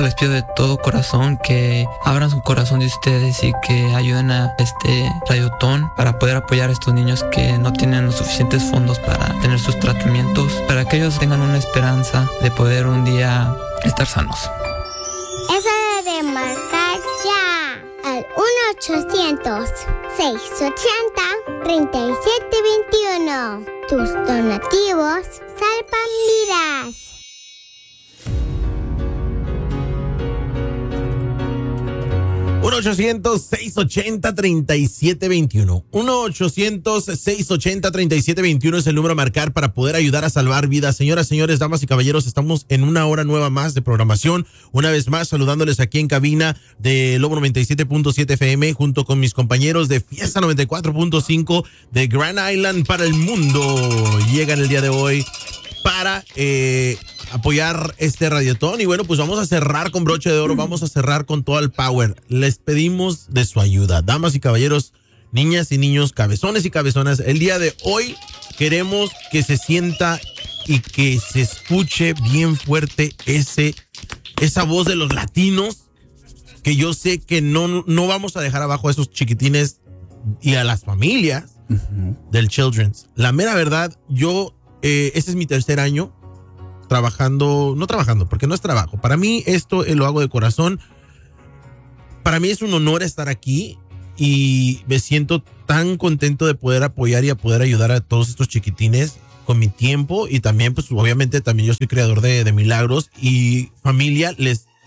les pido de todo corazón que abran su corazón de ustedes y que ayuden a este Radiotón para poder apoyar a estos niños que no tienen los suficientes fondos para tener sus tratamientos, para que ellos tengan una esperanza de poder un día estar sanos. Es hora de marcar ya al 1-800-680-3721. Tus donativos salvan vidas. 1-800-680-3721. 1-800-680-3721 es el número a marcar para poder ayudar a salvar vidas. Señoras, señores, damas y caballeros, estamos en una hora nueva más de programación. Una vez más, saludándoles aquí en cabina de Lobo 97.7 FM junto con mis compañeros de Fiesta 94.5 de Grand Island para el mundo. Llegan el día de hoy para apoyar este Radiotón. Y bueno, pues vamos a cerrar con broche de oro, vamos a cerrar con todo el power. Les pedimos de su ayuda, damas y caballeros, niñas y niños, cabezones y cabezonas. El día de hoy queremos que se sienta y que se escuche bien fuerte esa voz de los latinos, que yo sé que no vamos a dejar abajo a esos chiquitines y a las familias del Children's. La mera verdad, este es mi tercer año no trabajando, porque no es trabajo. Para mí esto lo hago de corazón. Para mí es un honor estar aquí y me siento tan contento de poder apoyar y a poder ayudar a todos estos chiquitines con mi tiempo, y también, pues obviamente también yo soy creador de milagros y familia.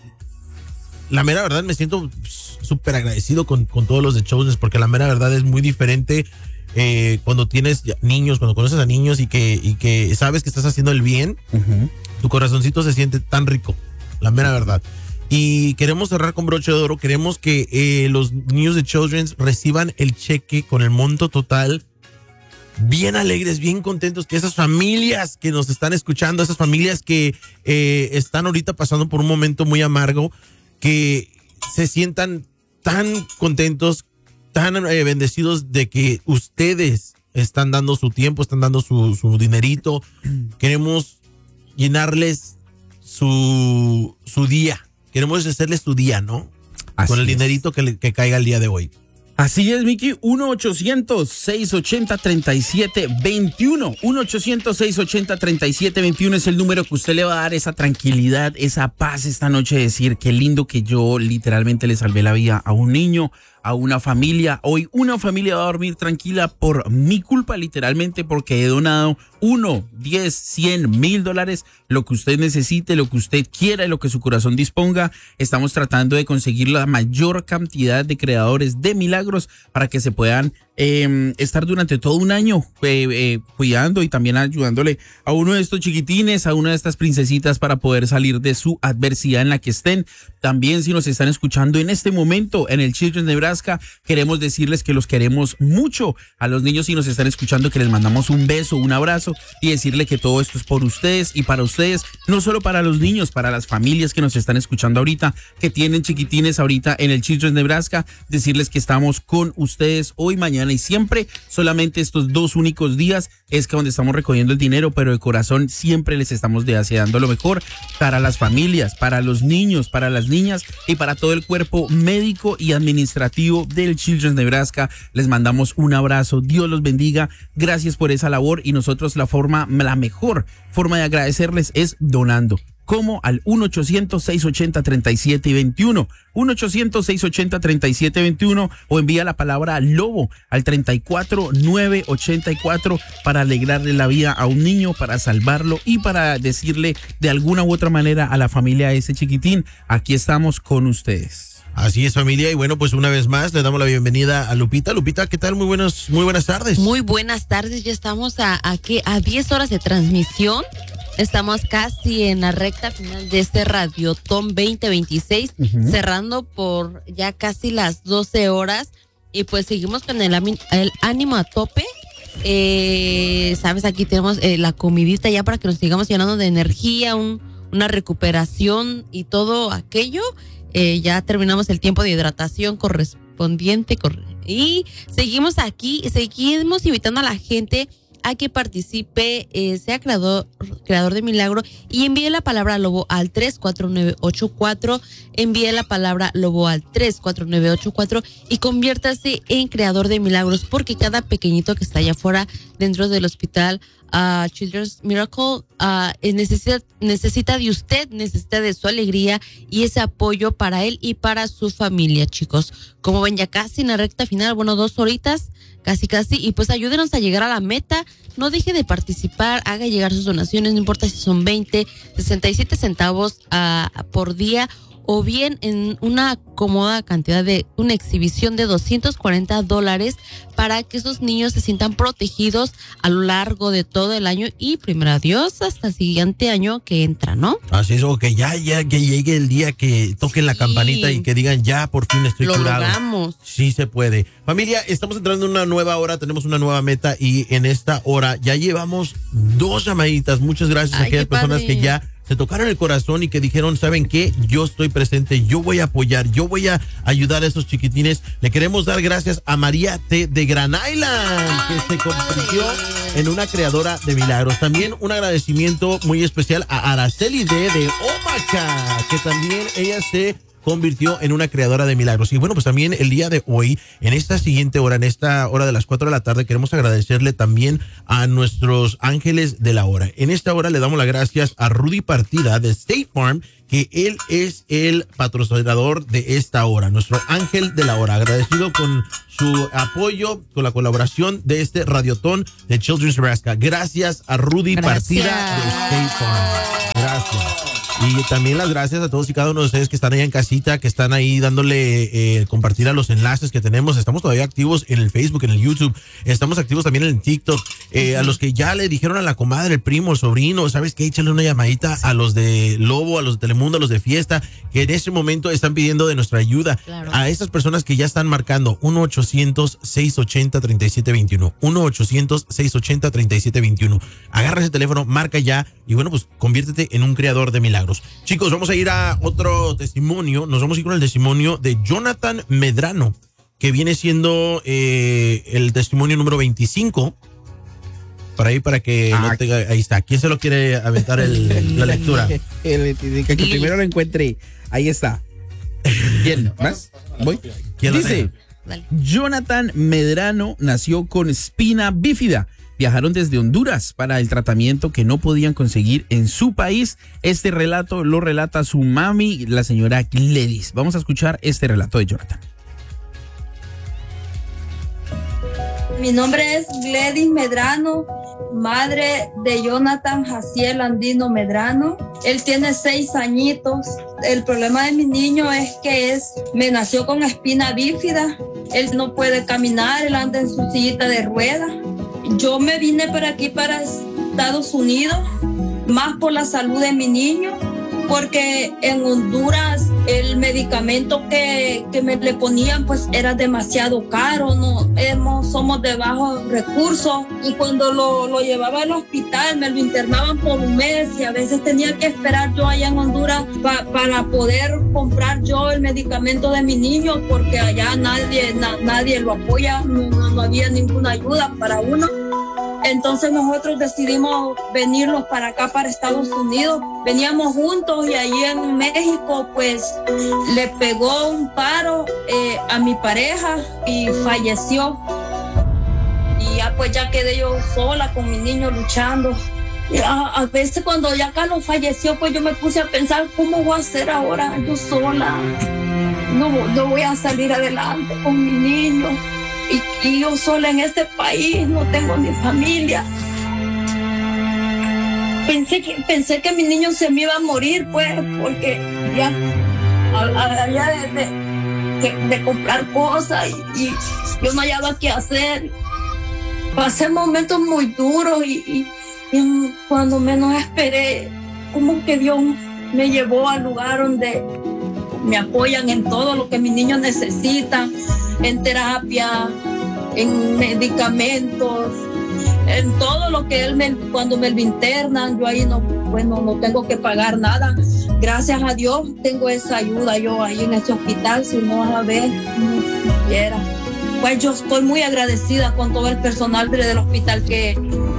La mera verdad me siento súper agradecido con todos los de Children's, porque la mera verdad es muy diferente cuando tienes niños, cuando conoces a niños y que sabes que estás haciendo el bien. Tu corazoncito se siente tan rico, la mera verdad. Y queremos cerrar con broche de oro. Queremos que los niños de Children's reciban el cheque con el monto total, bien alegres, bien contentos, que esas familias que nos están escuchando, esas familias que están ahorita pasando por un momento muy amargo, que se sientan tan contentos, tan bendecidos de que ustedes están dando su tiempo, están dando su dinerito. Queremos llenarles su día. Queremos hacerles su día, ¿no? Así con el es. Dinerito que caiga el día de hoy. Así es, Mickey. 1-800-680-3721. 1-800-680-3721 es el número que usted le va a dar esa tranquilidad, esa paz esta noche. Decir, qué lindo que yo literalmente le salvé la vida a un niño, a una familia. Hoy una familia va a dormir tranquila por mi culpa, literalmente, porque he donado 1, 10, 100, $1,000, lo que usted necesite, lo que usted quiera y lo que su corazón disponga. Estamos tratando de conseguir la mayor cantidad de creadores de milagros para que se puedan estar durante todo un año cuidando y también ayudándole a uno de estos chiquitines, a una de estas princesitas, para poder salir de su adversidad en la que estén. También, si nos están escuchando en este momento en el Children's Nebraska, queremos decirles que los queremos mucho. A los niños, si nos están escuchando, que les mandamos un beso, un abrazo, y decirle que todo esto es por ustedes y para ustedes, no solo para los niños, para las familias que nos están escuchando ahorita, que tienen chiquitines ahorita en el Children's Nebraska. Decirles que estamos con ustedes hoy, mañana y siempre. Solamente estos 2 únicos días es que donde estamos recogiendo el dinero, pero de corazón siempre les estamos deseando lo mejor para las familias, para los niños, para las niñas y para todo el cuerpo médico y administrativo del Children's Nebraska. Les mandamos un abrazo, Dios los bendiga, gracias por esa labor, y nosotros la mejor forma de agradecerles es donando. Como al 1-800-680-3721, 1-800-680-3721, o envía la palabra LOBO al 34984 para alegrarle la vida a un niño, para salvarlo y para decirle de alguna u otra manera a la familia de ese chiquitín, aquí estamos con ustedes. Así es, familia, y bueno, pues una vez más le damos la bienvenida a Lupita. Lupita, ¿qué tal? Muy buenas tardes. Muy buenas tardes, ya estamos aquí a 10 horas de transmisión. Estamos casi en la recta final de este Radiotón 2026, cerrando por ya casi las 12 horas. Y pues seguimos con el ánimo a tope. Sabes, aquí tenemos la comidita ya para que nos sigamos llenando de energía, una recuperación y todo aquello. Ya terminamos el tiempo de hidratación correspondiente y seguimos aquí, seguimos invitando a la gente a que participe, sea creador de milagro y envíe la palabra lobo al 34984, envíe la palabra lobo al 34984 y conviértase en creador de milagros, porque cada pequeñito que está allá afuera dentro del hospital Children's Miracle necesita de usted, necesita de su alegría y ese apoyo para él y para su familia, chicos. Como ven, ya casi en la recta final, bueno, 2 horitas, casi, y pues ayúdenos a llegar a la meta. No deje de participar, haga llegar sus donaciones, no importa si son 20, 67 centavos por día, o bien en una cómoda cantidad de una exhibición de $240 para que esos niños se sientan protegidos a lo largo de todo el año y primero Dios hasta el siguiente año que entra, ¿no? Así es, o que ya que llegue el día que toquen la campanita y que digan ya por fin estoy curado. Lo logramos. Sí se puede. Familia, estamos entrando en una nueva hora, tenemos una nueva meta y en esta hora ya llevamos 2 llamaditas. Muchas gracias a aquellas personas que ya se tocaron el corazón y que dijeron, ¿saben qué? Yo estoy presente, yo voy a apoyar, yo voy a ayudar a esos chiquitines. Le queremos dar gracias a María T. de Grand Island, que se convirtió en una creadora de milagros. También un agradecimiento muy especial a Araceli D. de Omaha, que también ella se convirtió en una creadora de milagros. Y bueno, pues también el día de hoy, en esta siguiente hora, en esta hora de las 4 de la tarde, queremos agradecerle también a nuestros ángeles de la hora. En esta hora le damos las gracias a Rudy Partida de State Farm, que él es el patrocinador de esta hora, nuestro ángel de la hora. Agradecido con su apoyo, con la colaboración de este radiotón de Children's Nebraska. Gracias a Rudy Partida de State Farm. Gracias. Y también las gracias a todos y cada uno de ustedes que están allá en casita, que están ahí dándole compartir a los enlaces que tenemos. Estamos todavía activos en el Facebook, en el YouTube. Estamos activos también en el TikTok. A los que ya le dijeron a la comadre, el primo, el sobrino, ¿sabes qué? Échale una llamadita a los de Lobo, a los de Telemundo, a los de Fiesta, que en ese momento están pidiendo de nuestra ayuda. Claro. A esas personas que ya están marcando 1-800-680-3721. 1-800-680-3721. Agarra ese teléfono, marca ya y bueno, pues conviértete en un creador de milagros. Chicos, vamos a ir a otro testimonio. Nos vamos a ir con el testimonio de Jonathan Medrano, que viene siendo el testimonio número 25. Para que no tenga, ahí está. ¿Quién se lo quiere aventar la lectura? Que primero lo encuentre. Ahí está. ¿Quién? ¿Más? ¿Voy? ¿Quién dice? Jonathan Medrano nació con espina bífida. Viajaron desde Honduras para el tratamiento que no podían conseguir en su país. Este relato lo relata su mami, la señora Gladys. Vamos a escuchar este relato de Jonathan. Mi nombre es Gladys Medrano, madre de Jonathan Jaciel Andino Medrano. Él tiene 6 añitos. El problema de mi niño es que me nació con espina bífida. Él no puede caminar, él anda en su sillita de ruedas. Yo me vine para aquí, para Estados Unidos, más por la salud de mi niño, porque en Honduras el medicamento que me le ponían pues era demasiado caro, somos de bajos recursos, y cuando lo llevaba al hospital me lo internaban por un mes y a veces tenía que esperar yo allá en Honduras para poder comprar yo el medicamento de mi niño, porque allá nadie lo apoya, no había ninguna ayuda para uno. Entonces nosotros decidimos venirnos para acá, para Estados Unidos. Veníamos juntos y allí en México pues le pegó un paro a mi pareja y falleció. Y ya quedé yo sola con mi niño luchando. Y a veces cuando ya Carlos falleció, pues yo me puse a pensar, ¿cómo voy a hacer ahora yo sola? No voy a salir adelante con mi niño. Y yo sola en este país, no tengo ni familia. Pensé que mi niño se me iba a morir, pues, porque ya había de comprar cosas y yo no hallaba qué hacer. Pasé momentos muy duros y cuando menos esperé, como que Dios me llevó al lugar donde me apoyan en todo lo que mis niños necesitan, en terapia, en medicamentos, en todo lo que cuando me lo internan, yo ahí no tengo que pagar nada. Gracias a Dios tengo esa ayuda yo ahí en ese hospital, si no a ver, no quiera. Pues yo estoy muy agradecida con todo el personal del hospital que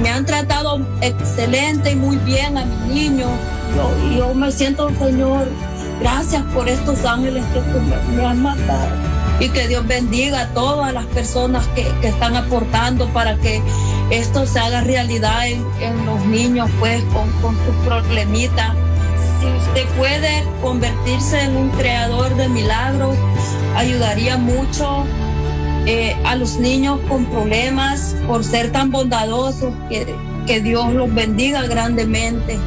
me han tratado excelente y muy bien a mi niño. Yo me siento, Señor, gracias por estos ángeles que tú me has mandado. Y que Dios bendiga a todas las personas que están aportando para que esto se haga realidad en los niños, pues, con sus problemitas. Si usted puede convertirse en un creador de milagros, ayudaría mucho a los niños con problemas por ser tan bondadosos. Que Dios los bendiga grandemente.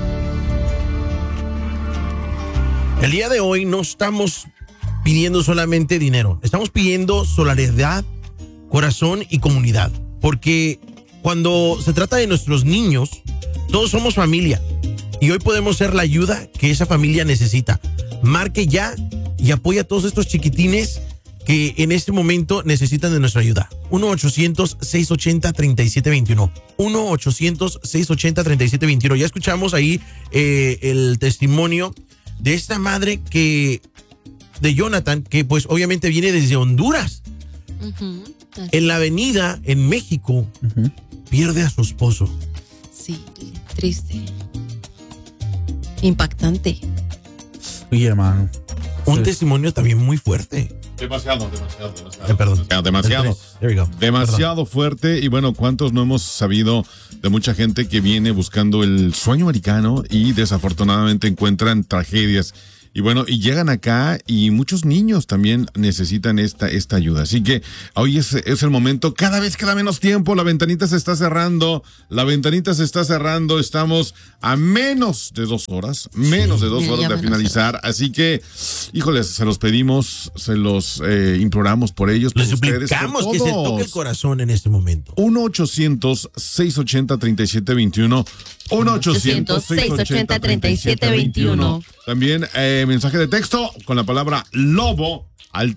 El día de hoy no estamos pidiendo solamente dinero, estamos pidiendo solidaridad, corazón y comunidad, porque cuando se trata de nuestros niños, todos somos familia y hoy podemos ser la ayuda que esa familia necesita. Marque ya y apoya a todos estos chiquitines que en este momento necesitan de nuestra ayuda. 1-800-680-3721. 1-800-680-3721. Ya escuchamos ahí el testimonio de esta madre de Jonathan, que pues obviamente viene desde Honduras. Uh-huh. En la avenida, en México, pierde a su esposo. Sí, triste. Impactante. Oye, hermano. Un testimonio también muy fuerte. Demasiado. Perdón. Demasiado. There we go. Demasiado fuerte. Y bueno, ¿cuántos no hemos sabido de mucha gente que viene buscando el sueño americano y desafortunadamente encuentran tragedias? Y bueno, y llegan acá y muchos niños también necesitan esta ayuda. Así que hoy es el momento. Cada vez queda menos tiempo. La ventanita se está cerrando. Estamos a menos de 2 horas. Menos de 2 horas de finalizar. Así que, híjoles, se los pedimos, se los imploramos por ellos, por Les ustedes, suplicamos por que se todos. toque el corazón en este momento. 1-800-680-3721. 1-800-680-3721. También mensaje de texto con la palabra lobo al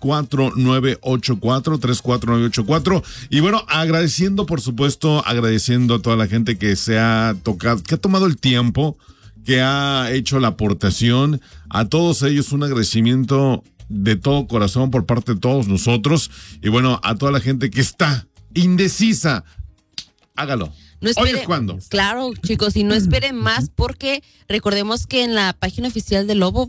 34984. Y bueno, agradeciendo, por supuesto, a toda la gente que se ha tocado, que ha tomado el tiempo, que ha hecho la aportación. A todos ellos un agradecimiento de todo corazón por parte de todos nosotros. Y bueno, a toda la gente que está indecisa, hágalo. No espere, ¿Hoy es cuándo? Claro, chicos, y no esperen más porque recordemos que en la página oficial de Lobo,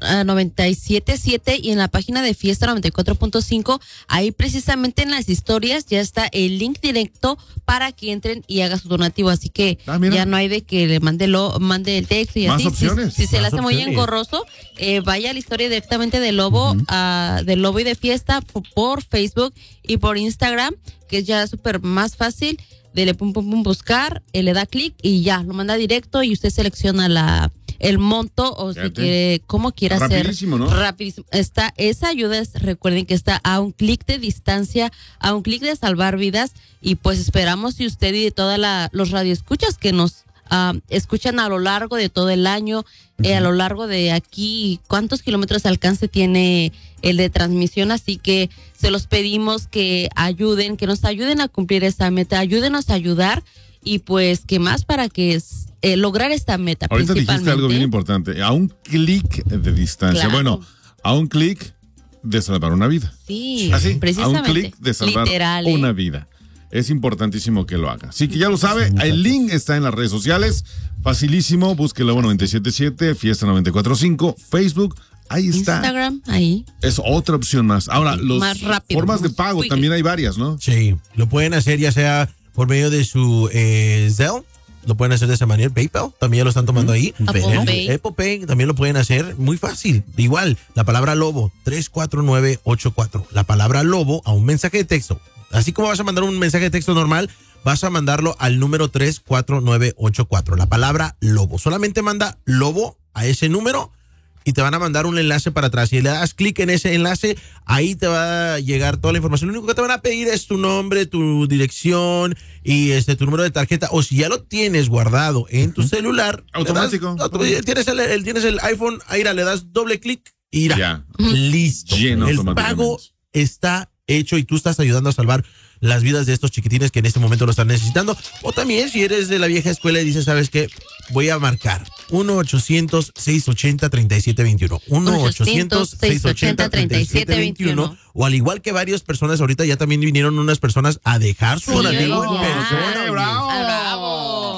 97.7 y en la página de Fiesta 94.5, ahí precisamente en las historias ya está el link directo para que entren y hagan su donativo. Así que ya no hay de que le mande el texto y más así. Opciones. Si se le hace muy engorroso, vaya a la historia directamente de Lobo, de Lobo y de Fiesta por Facebook y por Instagram, que es ya súper más fácil. Dele buscar, le da clic y ya, lo manda directo y usted selecciona el monto o si quiere, como quiera hacer. Rapidísimo, ¿no? Rapidísimo. Esa ayuda recuerden que está a un clic de distancia, a un clic de salvar vidas y pues esperamos si usted y de todos los radioescuchas que nos escuchan a lo largo de todo el año, a lo largo de aquí, ¿cuántos kilómetros de alcance tiene el de transmisión? Así que se los pedimos que nos ayuden a cumplir esta meta, ayúdenos a ayudar y pues que más para que lograr esta meta. Ahorita dijiste algo bien importante, a un clic de distancia. Claro. Bueno, a un clic de salvar una vida. Sí, así, precisamente. A un clic de salvar una vida. Es importantísimo que lo haga. Así que ya lo sabe, el link está en las redes sociales. Facilísimo, busque Lobo 97.7, Fiesta 94.5, Facebook, ahí está. Instagram, ahí. Es otra opción más. Ahora, más rápido, formas de pago también hay varias, ¿no? Sí, lo pueden hacer ya sea por medio de su Zelle, lo pueden hacer de esa manera. PayPal, también ya lo están tomando ahí. Apple Pay también lo pueden hacer muy fácil. Igual, la palabra Lobo, 34984. La palabra Lobo a un mensaje de texto. Así como vas a mandar un mensaje de texto normal, vas a mandarlo al número 34984. La palabra Lobo. Solamente manda Lobo a ese número y te van a mandar un enlace para atrás. Si le das clic en ese enlace, ahí te va a llegar toda la información. Lo único que te van a pedir es tu nombre, tu dirección y tu número de tarjeta. O si ya lo tienes guardado en tu celular, automático. Tienes el iPhone, ahí le das doble clic y ya. Listo. El pago está hecho y tú estás ayudando a salvar las vidas de estos chiquitines que en este momento lo están necesitando. O también si eres de la vieja escuela y dices, ¿sabes qué? Voy a marcar 1-800-680-3721. 1-800-680-3721. O al igual que varias personas ahorita ya también vinieron unas personas a dejar su donativo en persona. ¡Bravo!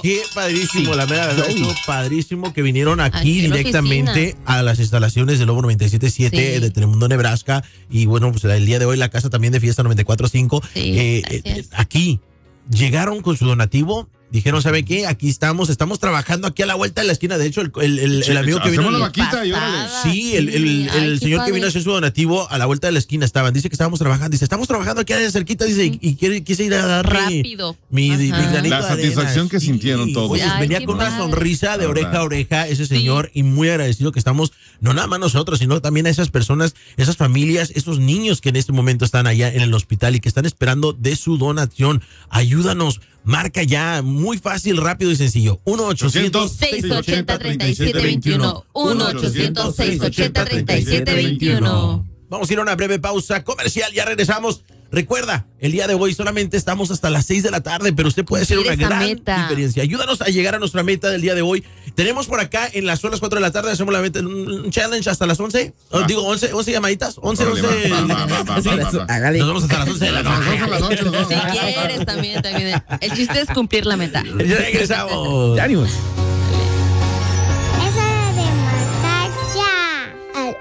Qué padrísimo, la mera verdad, estuvo padrísimo que vinieron aquí directamente a las instalaciones del Lobo 97.7 de Telemundo, Nebraska. Y bueno, pues el día de hoy la casa también de Fiesta 94.5. Aquí llegaron con su donativo. Dijeron, ¿sabe qué? Aquí estamos trabajando aquí a la vuelta de la esquina. De hecho, el amigo que vino. La vaquita y órale. Sí, el señor que vino a hacer su donativo a la vuelta de la esquina estaban. Dice que estábamos trabajando. Dice, estamos trabajando aquí cerquita. Dice, y quise ir a dar rápido. Mi granito la satisfacción que sintieron todos. Pues, venía con una sonrisa de oreja a oreja ese señor y muy agradecido que estamos, no nada más nosotros, sino también a esas personas, esas familias, esos niños que en este momento están allá en el hospital y que están esperando de su donación. Ayúdanos. Marca ya, muy fácil, rápido y sencillo. 1-800-680-3721. 1-800-680-3721. Vamos a ir a una breve pausa comercial, ya regresamos. Recuerda, el día de hoy solamente estamos hasta las 6 de la tarde, pero usted puede hacer una gran diferencia. Ayúdanos a llegar a nuestra meta del día de hoy. Tenemos por acá en las 4 de la tarde, hacemos la meta, un challenge hasta las 11. Digo, 11 llamaditas. 11. Nos vamos hasta las 11 de la noche. Si quieres, también. El chiste es cumplir la meta. Regresamos. ¡Ánimos! Es hora de marcar ya al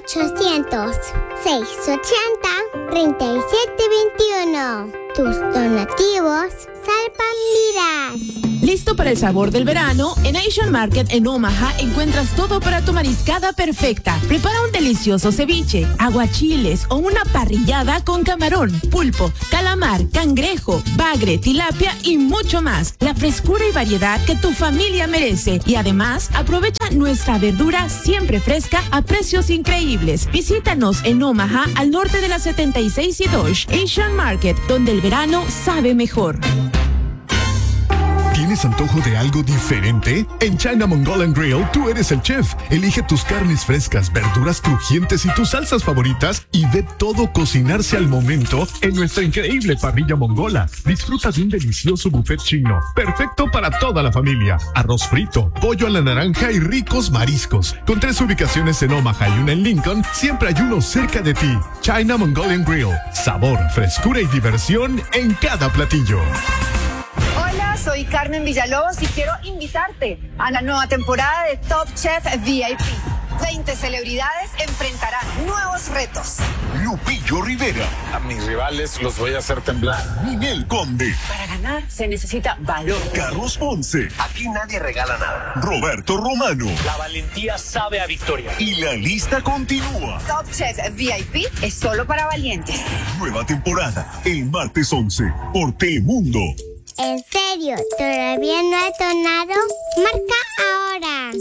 1-800-680-3721. Tus donativos salvan vidas. ¿Listo para el sabor del verano? En Asian Market en Omaha encuentras todo para tu mariscada perfecta. Prepara un delicioso ceviche, aguachiles o una parrillada con camarón, pulpo, calamar, cangrejo, bagre, tilapia y mucho más. La frescura y variedad que tu familia merece. Y además, aprovecha nuestra verdura siempre fresca a precios increíbles. Visítanos en Omaha, al norte de la 76 y Dodge. Asian Market, donde el verano sabe mejor. ¿Tienes antojo de algo diferente? En China Mongolian Grill, tú eres el chef. Elige tus carnes frescas, verduras crujientes y tus salsas favoritas y ve todo cocinarse al momento en nuestra increíble parrilla mongola. Disfruta de un delicioso buffet chino, perfecto para toda la familia. Arroz frito, pollo a la naranja y ricos mariscos. Con 3 ubicaciones en Omaha y una en Lincoln, siempre hay uno cerca de ti. China Mongolian Grill. Sabor, frescura y diversión en cada platillo. Hola, soy Carmen Villalobos y quiero invitarte a la nueva temporada de Top Chef VIP. 20 celebridades enfrentarán nuevos retos. Lupillo Rivera. A mis rivales los voy a hacer temblar. Ninel Conde. Para ganar se necesita valor. Carlos Ponce. Aquí nadie regala nada. Roberto Romano. La valentía sabe a victoria. Y la lista continúa. Top Chef VIP es solo para valientes. Nueva temporada, el martes 11, por Telemundo. ¿En serio? ¿Todavía no has donado? Marca ahora.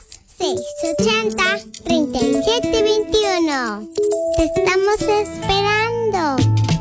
1-800-680-3721. Te estamos esperando.